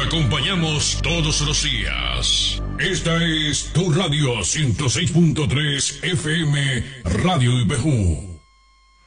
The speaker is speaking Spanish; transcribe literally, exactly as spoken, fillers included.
acompañamos todos los días. Esta es tu radio ciento seis punto tres F M Radio Ibejú.